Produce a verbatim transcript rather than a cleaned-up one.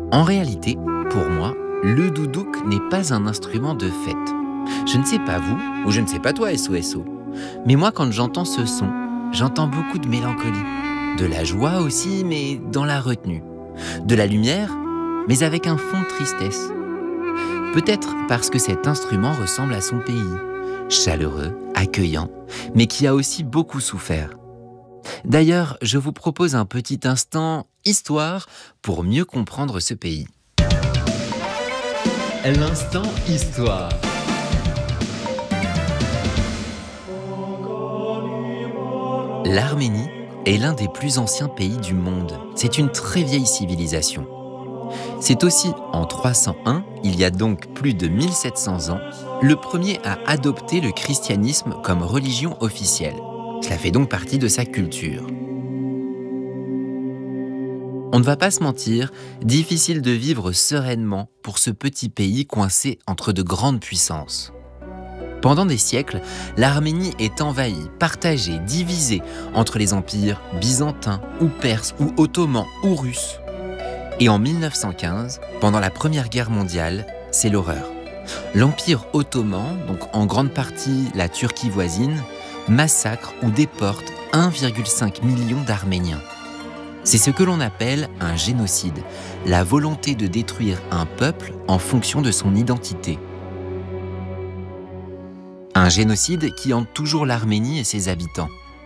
En réalité, pour moi, le doudouk n'est pas un instrument de fête. Je ne sais pas vous, ou je ne sais pas toi, S O S O, mais moi quand j'entends ce son, j'entends beaucoup de mélancolie. De la joie aussi, mais dans la retenue. De la lumière, mais avec un fond de tristesse. Peut-être parce que cet instrument ressemble à son pays, chaleureux, accueillant, mais qui a aussi beaucoup souffert. D'ailleurs, je vous propose un petit instant histoire pour mieux comprendre ce pays. L'instant histoire. L'Arménie est l'un des plus anciens pays du monde. C'est une très vieille civilisation. C'est aussi en trois cent un, il y a donc plus de mille sept cents ans, le premier à adopter le christianisme comme religion officielle. Cela fait donc partie de sa culture. On ne va pas se mentir, difficile de vivre sereinement pour ce petit pays coincé entre de grandes puissances. Pendant des siècles, l'Arménie est envahie, partagée, divisée entre les empires byzantins ou perses ou ottomans ou russes. Et en mille neuf cent quinze, pendant la Première Guerre mondiale, c'est l'horreur. L'Empire ottoman, donc en grande partie la Turquie voisine, massacre ou déporte un virgule cinq million d'Arméniens. C'est ce que l'on appelle un génocide, la volonté de détruire un peuple en fonction de son identité. Un génocide qui hante toujours l'Arménie et ses habitants.